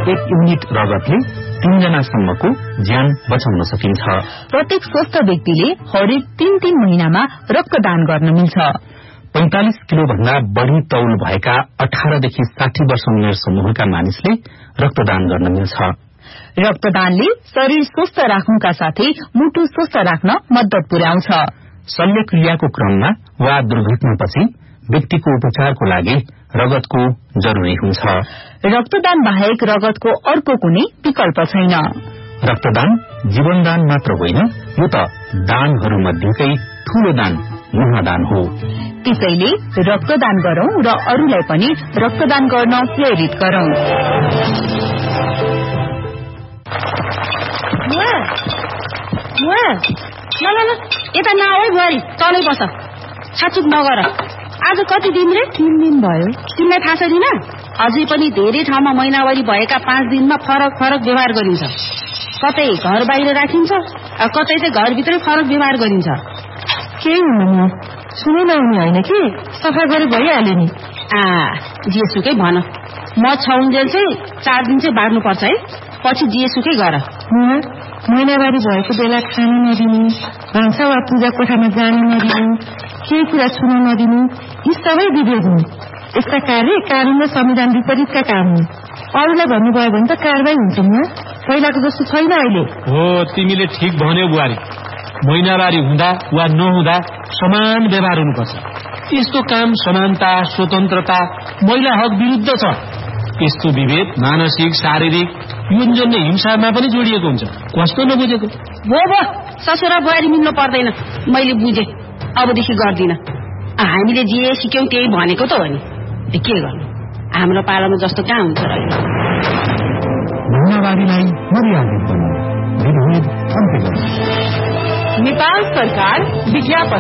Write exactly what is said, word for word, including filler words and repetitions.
एक युनिट रगतले तीनजनासम्मको ज्यान बचाउन सकिन्छ। प्रत्येक स्वस्थ व्यक्तिले हरेक तीन तीन महिनामा रक्तदान गर्न मिल्छ। पैंतालिस किलो भन्दा बढ़ी तौल भएका अठारदेखि साठी वर्ष उमेर समूहका मानिसले रक्तदान गर्न मिल्छ। रक्तदानले शरीर स्वस्थ राख्नुका साथै मुटु स्वस्थ राख्न मद्दत पुर्याउँछ। शल्यक्रियाको क्रममा वा दुर्घटनापछि व्यक्तिको उपचारको लागि रगतको जरुरी हुन्छ। रक्तदान बाहेक रगतको अर्को कुनै विकल्प छैन। रक्तदान जीवनदान मात्र होइन, यो त दानहरूमध्येकै ठूलो दान महादान हो। त्यसैले रक्तदान गरौं र अरूलाई पनि रक्तदान गर्न प्रेरित गरौं। यता नआऊ बुहारी, तलै बस, छाचुक नगर। आज कति दिन रे? तीन दिन भयो। तिमीलाई थाहा छैन? अझै पनि धेरै ठाउँमा महिनावारी भएका पाँच दिनमा फरक फरक व्यवहार गरिन्छ। कतै घर बाहिर राखिन्छ, कतै चाहिँ घरभित्रै फरक व्यवहार गरिन्छ। केही हुँदैन, सुनै नहुने होइन कि सफा गरे भइहाल्यो नि। आ जेसुकै भन, म छाउन्जेल चाहिँ चार दिन चाहिँ बार्नुपर्छ है, पछि जेसुकै गर। महिनावारी भएको बेला खान नदिनु, भान्सा वा पूजा कोठामा जान नदिनु, केही कुरा छुन नदिनु, यी सबै विधेयक हुन्। यस्ता कार्य कानून र संविधान विपरीतका काम हुन्। अरूलाई भन्नुभयो भने त कारवाही हुन्छ नि। पहिलाको जस्तो छैन अहिले। हो, तिमीले ठिक भन्यौ बुहारी। महिनावारी हुँदा वा नहुँदा समान व्यवहार हुनुपर्छ। यस्तो काम समानता, स्वतन्त्रता, महिला हक विरुद्ध छ। यस्तो विभेद मानसिक, शारीरिक, युनजन्य हिंसामा पनि जोडिएको हुन्छ। कस्तो नबुझेको? हो भो, ससुरा बुहारी मिल्नु पर्दैन। मैले बुझे, अबदेखि गर्दिन। हामीले जे सिक्यौं त्यही भनेको त हो नि। के गर्नु, हाम्रो पालामा जस्तो कहाँ हुन्छ र? महिनावारीलाई मर्यादित बनाऊ, विभेद अन्त्य गर्नु। नेपाल सरकार विज्ञापन